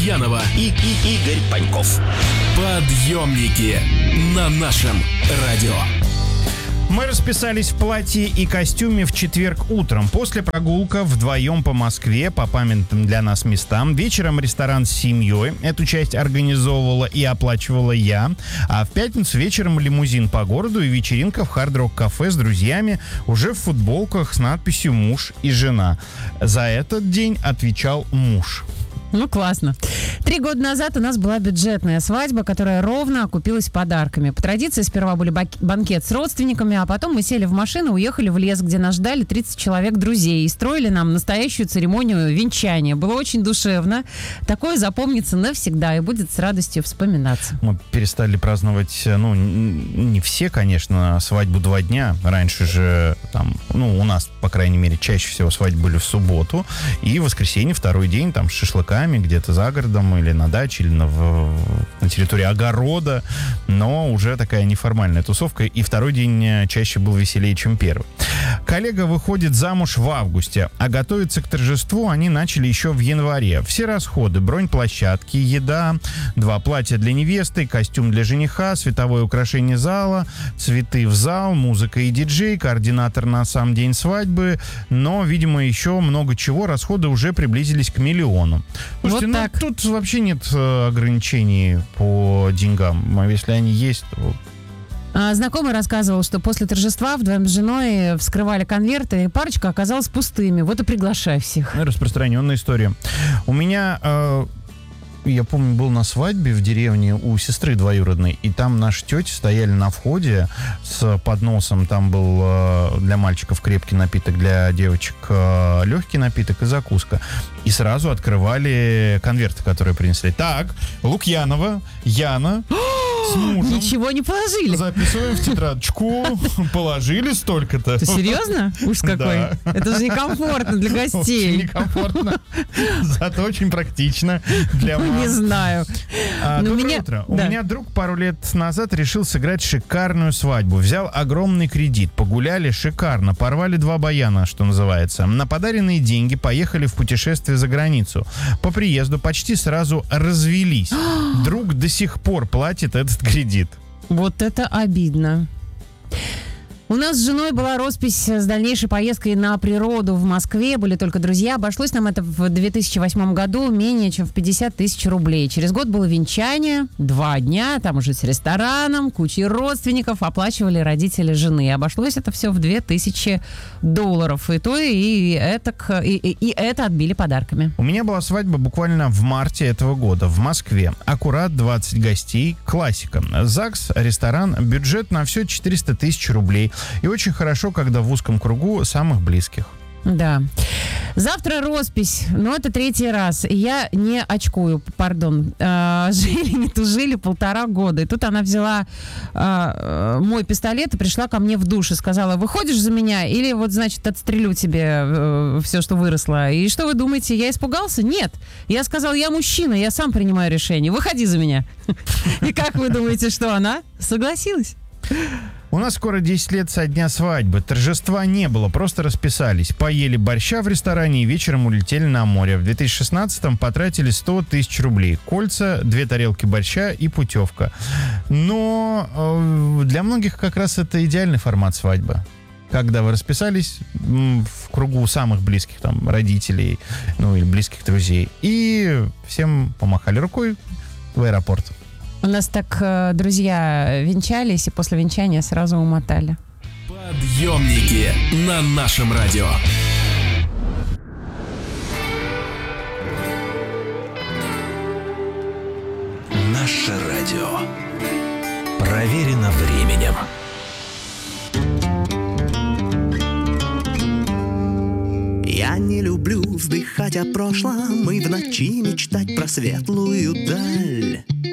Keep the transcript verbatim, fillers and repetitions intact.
Янова и, и Игорь Паньков. Подъемники на нашем радио. Мы расписались в платье и костюме в четверг утром. После прогулка вдвоем по Москве, по памятным для нас местам. Вечером ресторан с семьей. Эту часть организовывала и оплачивала я. А в пятницу вечером лимузин по городу и вечеринка в хард-рок-кафе с друзьями уже в футболках с надписью «Муж и жена». За этот день отвечал муж. Ну, классно. Три года назад у нас была бюджетная свадьба, которая ровно окупилась подарками. По традиции сперва были банкет с родственниками, а потом мы сели в машину, уехали в лес, где нас ждали тридцать человек друзей и строили нам настоящую церемонию венчания. Было очень душевно. Такое запомнится навсегда и будет с радостью вспоминаться. Мы перестали праздновать, ну, не все, конечно, свадьбу два дня. Раньше же, там, ну, у нас, по крайней мере, чаще всего свадьбы были в субботу. И в воскресенье, второй день, там, с шашлыками, где-то за городом или на даче, или на, в, на территории огорода, но уже такая неформальная тусовка, и второй день чаще был веселее, чем первый. Коллега выходит замуж в августе, а готовиться к торжеству они начали еще в январе. Все расходы: бронь площадки, еда, два платья для невесты, костюм для жениха, световое украшение зала, цветы в зал, музыка и диджей, координатор на сам день свадьбы, но, видимо, еще много чего. Расходы уже приблизились к миллиону. Слушайте, вот ну так. Тут вообще нет э, ограничений по деньгам. А если они есть, то... А, знакомый рассказывал, что после торжества вдвоем с женой вскрывали конверты, и парочка оказалась пустыми. Вот и приглашай всех. Распространенная история. У меня... Э, я помню, был на свадьбе в деревне у сестры двоюродной, и там наши тети стояли на входе с подносом. Там был э, для мальчиков крепкий напиток, для девочек э, легкий напиток и закуска. И сразу открывали конверты, которые принесли. Так, Лукьянова, Яна... с мужем. Ничего не положили. Записываем в тетрадочку. Положили столько-то. Ты серьезно? Ужас какой. Да. Это же некомфортно для гостей. Очень некомфортно. Зато очень практично для мам. Не знаю. А, Но доброе меня... утро. Да. У меня друг пару лет назад решил сыграть шикарную свадьбу. Взял огромный кредит. Погуляли шикарно. Порвали два баяна, что называется. На подаренные деньги поехали в путешествие за границу. По приезду почти сразу развелись. Друг до сих пор платит этот кредит. Вот это обидно. У нас с женой была роспись с дальнейшей поездкой на природу в Москве. Были только друзья. Обошлось нам это в две тысячи восьмом году менее чем в пятьдесят тысяч рублей. Через год было венчание. Два дня. Там уже с рестораном. Кучей родственников. Оплачивали родители жены. Обошлось это все в две тысячи долларов. И то, и это, и, и, и это отбили подарками. У меня была свадьба буквально в марте этого года в Москве. Аккурат двадцать гостей. Классика. ЗАГС, ресторан. Бюджет на все четыреста тысяч рублей. И очень хорошо, когда в узком кругу самых близких. Да. Завтра роспись, но это третий раз. Я не очкую, пардон. Э, жили, не тужили полтора года. И тут она взяла э, мой пистолет и пришла ко мне в душ и сказала: выходишь за меня или вот, значит, отстрелю тебе э, все, что выросло. И что вы думаете, я испугался? Нет. Я сказал: я мужчина, я сам принимаю решение. Выходи за меня. И как вы думаете, что она согласилась? У нас скоро десять лет со дня свадьбы. Торжества не было, просто расписались. Поели борща в ресторане и вечером улетели на море. В две тысячи шестнадцатом потратили сто тысяч рублей. Кольца, две тарелки борща и путевка. Но э, для многих как раз это идеальный формат свадьбы. Когда вы расписались в кругу самых близких там родителей, ну или близких друзей. И всем помахали рукой в аэропорт. У нас так э, друзья венчались и после венчания сразу умотали. Подъемники на нашем радио. Наше радио. Проверено временем. Я не люблю вздыхать о прошлом и в ночи мечтать про светлую даль.